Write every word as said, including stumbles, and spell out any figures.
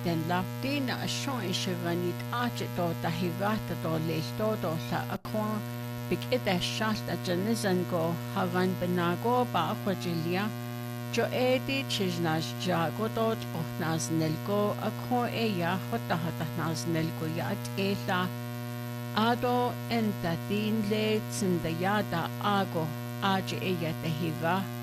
Den laptina a shon ishivanit ache do tahivata do lesto do la akwa big ida shasta janizango havan benago ba akwajilia jo edi chijnaj jago dot ohnaz nelgo akho eya hota hota naz nelgo yat ela ado enta din le tsindayada ago aje eya tahiva